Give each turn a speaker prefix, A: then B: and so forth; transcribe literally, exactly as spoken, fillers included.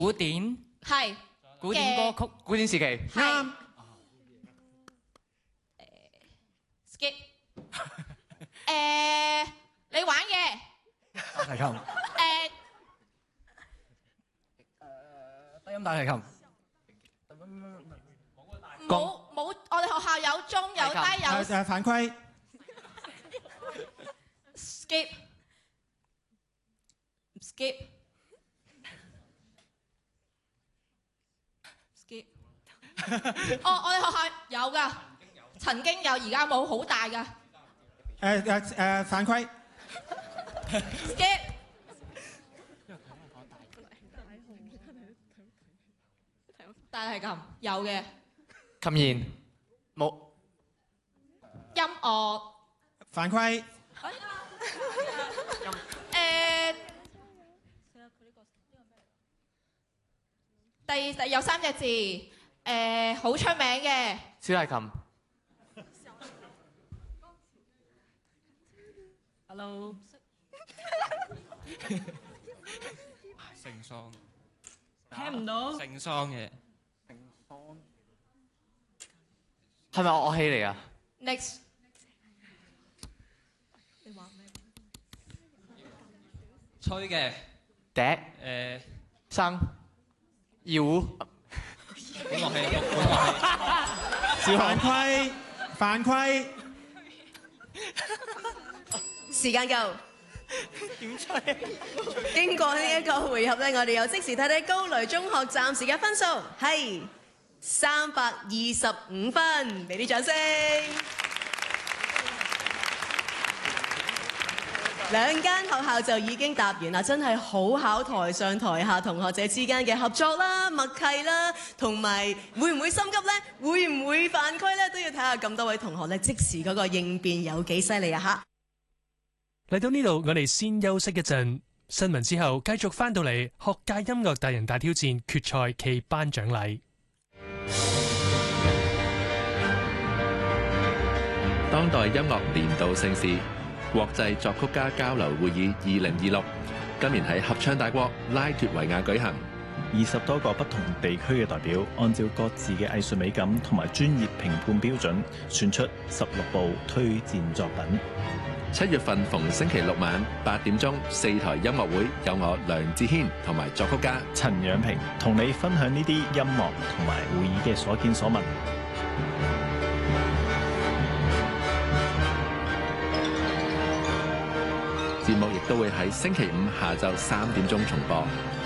A: 古典
B: 係
A: 古典歌曲，古典時期
B: 啱。skip。誒，你玩嘅
A: 大提琴，
B: 誒
A: 低音大提琴，
B: 冇冇，我哋學校有中有低有
C: 誒誒犯規。
B: skip skip skip。哦，我哋學校有㗎，曾經有，而家冇，好大㗎。
C: 誒誒誒犯規。
B: skip。大提琴有嘅。
A: 琴弦冇
B: 音樂
C: 犯規。
B: 誒，第第有三隻字，誒好出名嘅。
A: 小提琴。
D: Hello。
E: 聖桑。
D: 聽唔到。
E: 聖桑嘅。
A: 係咪樂器嚟啊
B: Next。
E: 吹嘅。
A: 笛。
E: 誒。
A: 笙。二胡。
E: 管樂器。管樂器。
C: 犯規。犯規。
F: 時間夠。點吹？經過呢一個回合咧，我哋又即時睇睇高雷中學暫時嘅分數係三百二十五分，俾啲掌聲。兩間學校就已經答完啦，真係好考台上台下同學仔之間嘅合作啦、默契啦，同埋會唔會心急呢？會唔會犯規呢？都要睇下咁多位同學咧即時嗰個應變有幾犀利啊！嚇！
G: 嚟到呢度，我哋先休息一陣，新聞之後繼續翻到嚟學界音樂大人大挑戰決賽暨頒獎禮。
H: 當代音樂年度盛事國際作曲家交流會議二零二六，今年喺合唱大國拉脫維亞舉行。
I: 二十多個不同地區嘅代表，按照各自嘅藝術美感同埋專業評判標準，選出十六部推薦作品。
H: 七月份逢星期六晚八點鐘，四台音樂會有我梁志軒同埋作曲家
I: 陳養平同你分享呢啲音樂同埋會議嘅所見所聞。
H: 節目亦都會喺星期五下晝三點鐘重播。